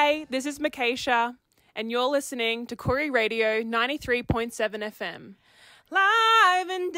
Hi, this is Makesha, and you're listening to Corey Radio 93.7 FM. Live and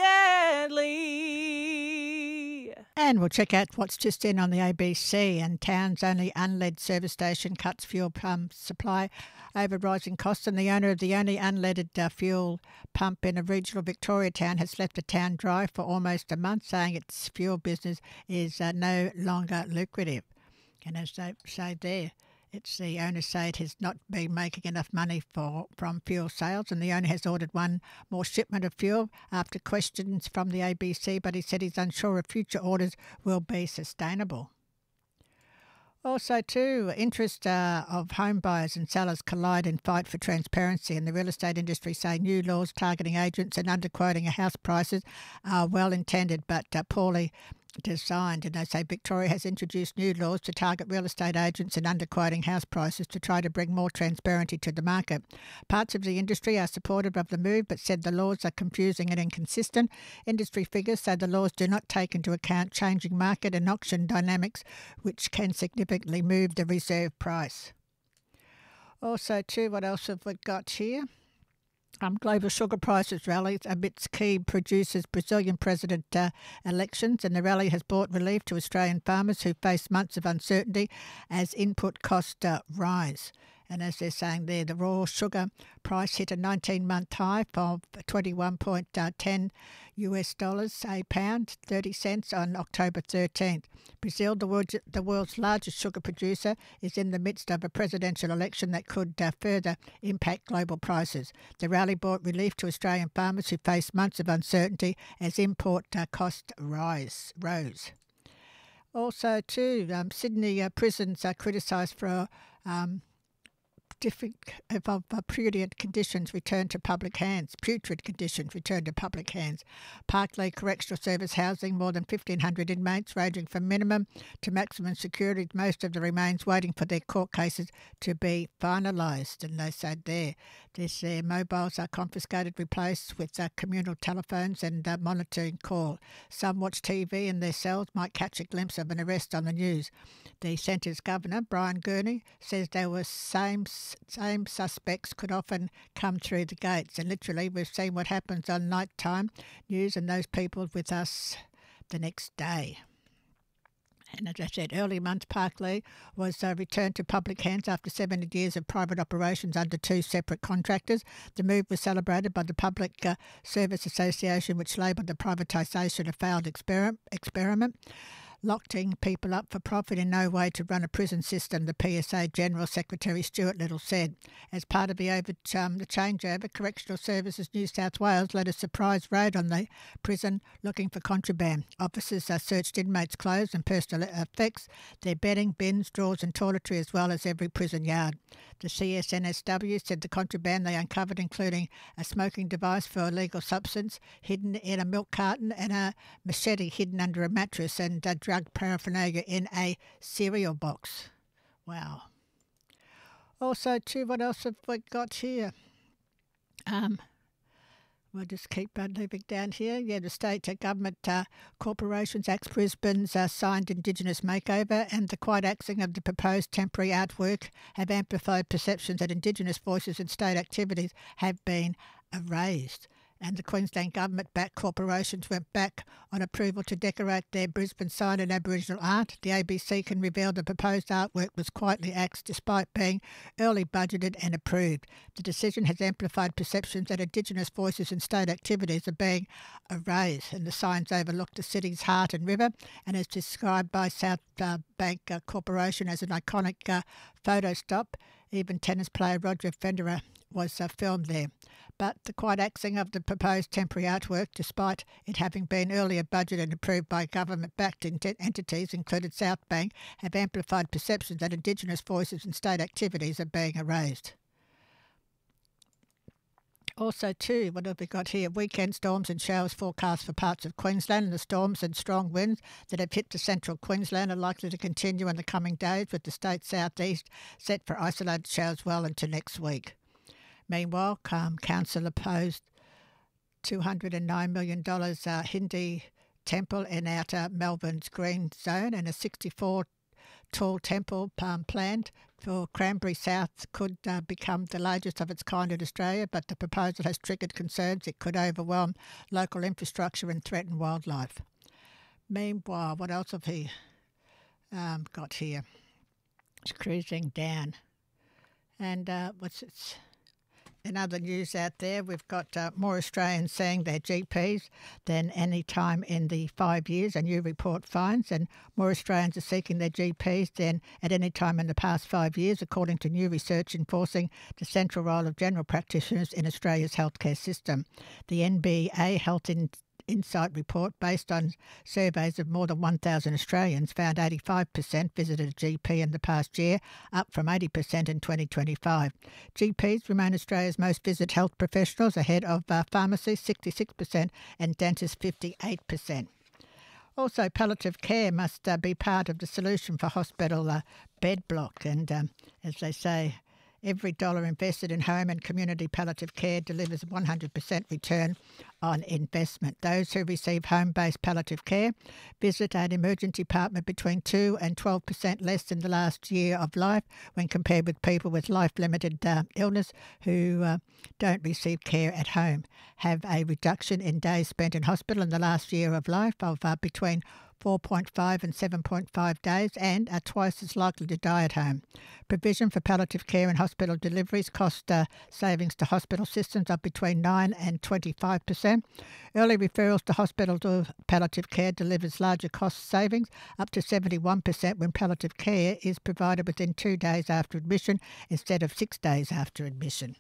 deadly. And we'll check out what's just in on the ABC. And town's only unlead service station cuts fuel pump supply over rising costs. And the owner of the only unleaded fuel pump in a regional Victoria town has left the town dry for almost a month, saying its fuel business is no longer lucrative. And as they say there, it's the owners say it has not been making enough money from fuel sales, and the owner has ordered one more shipment of fuel after questions from the ABC, but he said he's unsure if future orders will be sustainable. Also, too, interest of home buyers and sellers collide in fight for transparency, and the real estate industry say new laws targeting agents and underquoting house prices are well intended but poorly designed. And they say Victoria has introduced new laws to target real estate agents and underquoting house prices to try to bring more transparency to the market. Parts of the industry are supportive of the move but said the laws are confusing and inconsistent. Industry figures say the laws do not take into account changing market and auction dynamics, which can significantly move the reserve price. Also, too, what else have we got here? Global sugar prices rallies amidst key producers' Brazilian president elections, and the rally has brought relief to Australian farmers who face months of uncertainty as input costs rise. And as they're saying there, the raw sugar price hit a 19-month high of $21.10 a pound, 30 cents on October 13th. Brazil, the world's largest sugar producer, is in the midst of a presidential election that could further impact global prices. The rally brought relief to Australian farmers who face months of uncertainty as import costs rose. Also, too, Sydney prisons are criticised for putrid conditions returned to public hands. Parklea Correctional Service housing more than 1,500 inmates ranging from minimum to maximum security, most of the remains waiting for their court cases to be finalised. And they said their mobiles are confiscated, replaced with communal telephones and monitoring call. Some watch TV in their cells, might catch a glimpse of an arrest on the news. The centre's governor, Brian Gurney, says there were same suspects could often come through the gates. And literally, we've seen what happens on nighttime news and those people with us the next day. And as I said, early months, Parklea was returned to public hands after 70 years of private operations under two separate contractors. The move was celebrated by the Public Service Association, which labelled the privatisation a failed experiment. Locking people up for profit in no way to run a prison system, the PSA General Secretary Stuart Little said. As part of the changeover, Correctional Services New South Wales led a surprise raid on the prison looking for contraband. Officers searched inmates' clothes and personal effects, their bedding, bins, drawers and toiletry, as well as every prison yard. The CSNSW said the contraband they uncovered, including a smoking device for illegal substance hidden in a milk carton and a machete hidden under a mattress, and drug paraphernalia in a cereal box. Wow. Also, too, what else have we got here? We'll just keep moving down here. Yeah, the state government corporations Acts Brisbane's signed Indigenous makeover, and the quiet axing of the proposed temporary artwork have amplified perceptions that Indigenous voices in state activities have been erased. And the Queensland government-backed corporations went back on approval to decorate their Brisbane sign in Aboriginal art. The ABC can reveal the proposed artwork was quietly axed despite being early budgeted and approved. The decision has amplified perceptions that Indigenous voices in state activities are being erased, and the signs overlook the city's heart and river and is described by South Bank Corporation as an iconic photo stop. Even tennis player Roger Federer was filmed there. But the quiet axing of the proposed temporary artwork, despite it having been earlier budgeted and approved by government-backed entities, included South Bank, have amplified perceptions that Indigenous voices in state activities are being erased. Also, too, what have we got here? Weekend storms and showers forecast for parts of Queensland, and the storms and strong winds that have hit the central Queensland are likely to continue in the coming days, with the state's southeast set for isolated showers well into next week. Meanwhile, Council opposed $209 million Hindi temple in outer Melbourne's green zone, and a $64 tall temple planned for Cranberry South could become the largest of its kind in Australia, but the proposal has triggered concerns it could overwhelm local infrastructure and threaten wildlife. Meanwhile, what else have he got here? It's cruising down. And in other news out there, we've got more Australians seeing their GPs than any time in the 5 years, a new report finds, and more Australians are seeking their GPs than at any time in the past 5 years, according to new research enforcing the central role of general practitioners in Australia's healthcare system. The NBA Health Insight report, based on surveys of more than 1,000 Australians, found 85% visited a GP in the past year, up from 80% in 2025. GPs remain Australia's most visited health professionals, ahead of pharmacists 66% and dentists 58%. Also, palliative care must be part of the solution for hospital bed block, and as they say, every dollar invested in home and community palliative care delivers 100% return on investment. Those who receive home-based palliative care visit an emergency department between 2 and 12% less in the last year of life when compared with people with life-limited illness who don't receive care at home, have a reduction in days spent in hospital in the last year of life of between 4.5 and 7.5 days, and are twice as likely to die at home. Provision for palliative care and hospital deliveries cost savings to hospital systems of between 9 and 25%. Early referrals to hospital to palliative care delivers larger cost savings, up to 71% when palliative care is provided within 2 days after admission instead of 6 days after admission.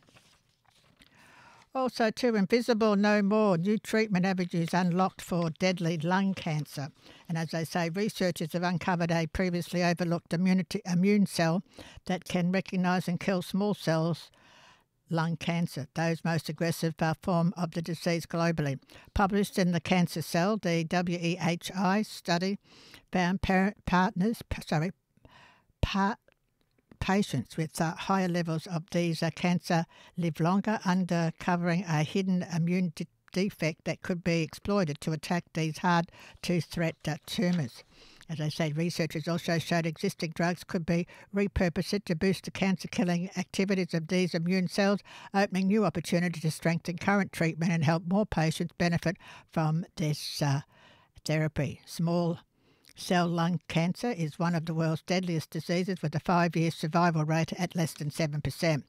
Also, too, invisible no more. New treatment avenues unlocked for deadly lung cancer. And as they say, researchers have uncovered a previously overlooked immune cell that can recognise and kill small cells lung cancer, those most aggressive form of the disease globally. Published in the Cancer Cell, the WEHI study found patients with higher levels of these cancer live longer, uncovering a hidden immune defect that could be exploited to attack these hard-to-threat tumours. As I said, researchers also showed existing drugs could be repurposed to boost the cancer-killing activities of these immune cells, opening new opportunities to strengthen current treatment and help more patients benefit from this therapy. Small cell lung cancer is one of the world's deadliest diseases, with a 5-year survival rate at less than 7%.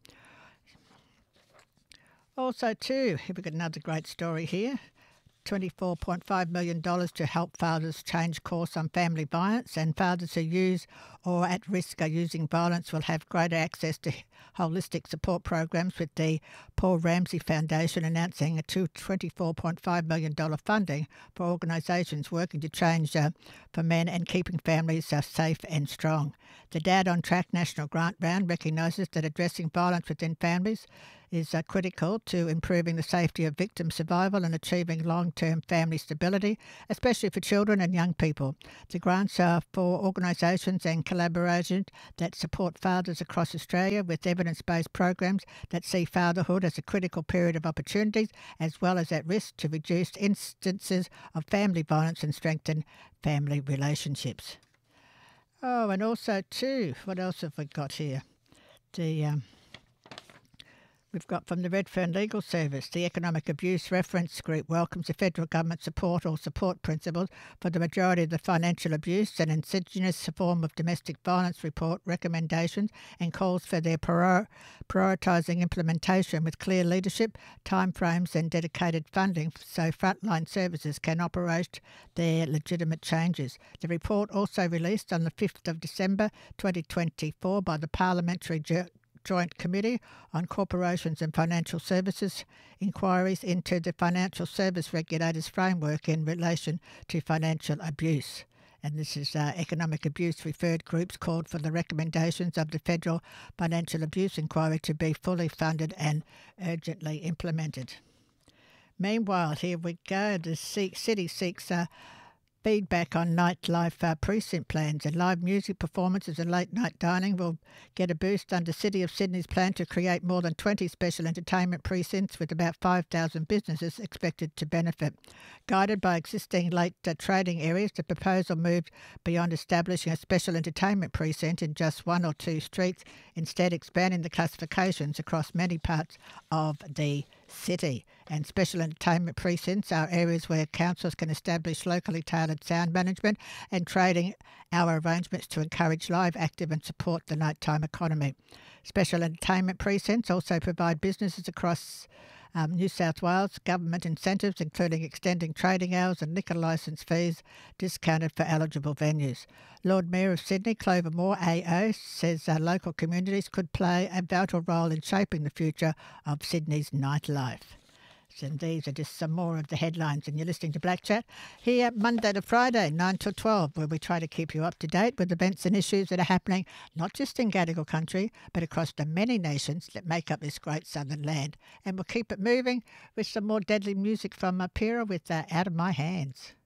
Also, too, we've got another great story here. $24.5 million to help fathers change course on family violence, and fathers who use or at risk of using violence will have greater access to holistic support programs, with the Paul Ramsey Foundation announcing a $24.5 million funding for organisations working to change for men and keeping families safe and strong. The Dad on Track National Grant Round recognises that addressing violence within families is critical to improving the safety of victim survival and achieving long-term family stability, especially for children and young people. The grants are for organisations and collaborations that support fathers across Australia with evidence-based programs that see fatherhood as a critical period of opportunities, as well as at risk, to reduce instances of family violence and strengthen family relationships. Oh, and also too, what else have we got here? We've got from the Redfern Legal Service, the Economic Abuse Reference Group welcomes the federal government support principles for the majority of the financial abuse and insidious form of domestic violence report recommendations, and calls for their prioritising implementation with clear leadership, timeframes and dedicated funding so frontline services can operate their legitimate changes. The report, also released on the 5th of December 2024 by the Parliamentary Joint Committee on Corporations and Financial Services, inquiries into the financial service regulators framework in relation to financial abuse. And this is economic abuse referred groups called for the recommendations of the Federal Financial Abuse Inquiry to be fully funded and urgently implemented. Meanwhile, here we go. The city seeks feedback on nightlife precinct plans, and live music performances and late night dining will get a boost under City of Sydney's plan to create more than 20 special entertainment precincts with about 5,000 businesses expected to benefit. Guided by existing late trading areas, the proposal moved beyond establishing a special entertainment precinct in just one or two streets, instead expanding the classifications across many parts of the city. And special entertainment precincts are areas where councils can establish locally tailored sound management and trading hour arrangements to encourage live, active and support the nighttime economy. Special entertainment precincts also provide businesses across New South Wales government incentives, including extending trading hours and liquor licence fees discounted for eligible venues. Lord Mayor of Sydney, Clover Moore AO, says local communities could play a vital role in shaping the future of Sydney's nightlife. And these are just some more of the headlines, and you're listening to Black Chat here Monday to Friday 9 till 12, where we try to keep you up to date with events and issues that are happening not just in Gadigal country but across the many nations that make up this great southern land. And we'll keep it moving with some more deadly music from Pira with Out of My Hands.